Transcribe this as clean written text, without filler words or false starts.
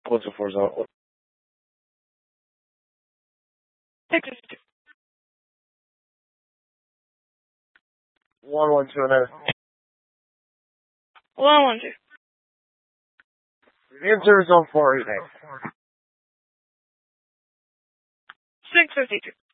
What's the 4 zone? 652. 112 and 112. Review service on 4 8. 652.